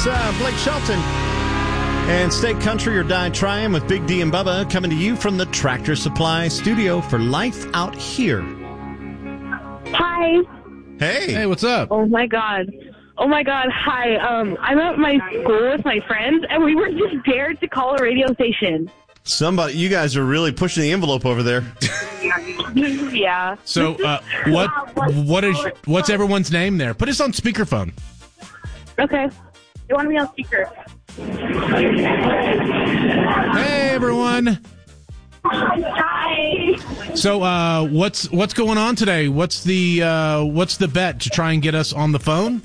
It's Blake Shelton and State Country or Die Trying with Big D and Bubba coming to you from the Tractor Supply Studio for Life Out Here. Hi. Hey, what's up? Oh my God. Hi. I'm at my school with my friends, and we were just dared to call a radio station. you guys are really pushing the envelope over there. Yeah. So, what's everyone's name there? Put us on speakerphone. Okay. You want me on speaker? Hey, everyone. Hi. So, what's going on today? What's the bet to try and get us on the phone?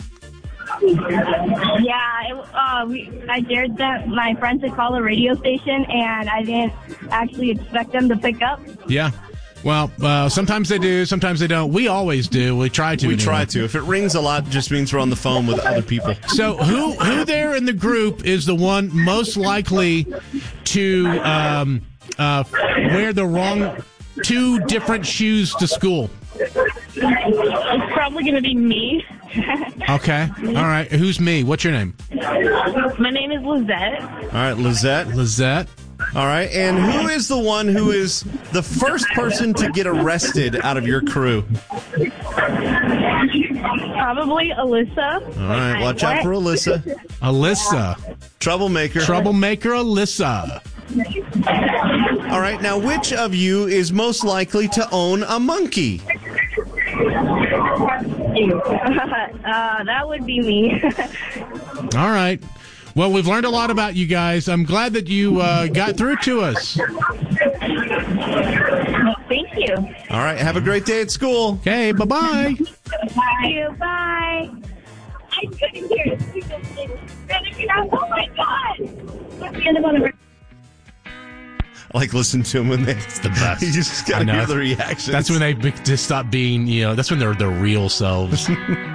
Yeah, I dared my friends to call a radio station, and I didn't actually expect them to pick up. Yeah. Well, sometimes they do, sometimes they don't. We always do. We try to. Try to. If it rings a lot, it just means we're on the phone with other people. So who there in the group is the one most likely to wear the wrong two different shoes to school? It's probably going to be me. Okay. All right. Who's me? What's your name? My name is Lizette. All right, Lizette. Lizette. All right, and who is the one who is the first person to get arrested out of your crew? Probably Alyssa. All right, watch out for Alyssa. Alyssa. Troublemaker. Troublemaker Alyssa. All right, now which of you is most likely to own a monkey? That would be me. All right. Well, we've learned a lot about you guys. I'm glad that you got through to us. Thank you. All right, have a great day at school. Okay, bye-bye. Thank you. Bye. I couldn't hear it. Oh, my God. I like listen to them when they. It's the best. You just got to hear the reactions. That's when they just stop being, that's when they're their real selves.